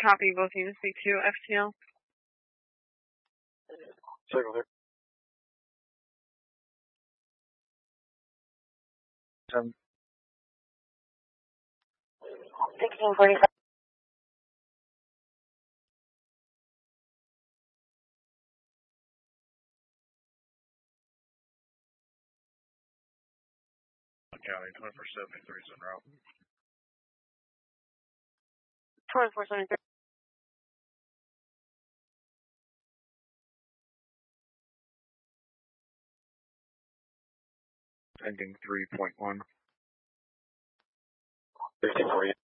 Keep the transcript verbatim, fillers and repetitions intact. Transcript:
Copy, both units speak to F T L. Circle there. Ten. sixteen forty-five. County, twenty-four seventy-three is en route. twenty-four seventy-three. Ending three point one. fifteen forty.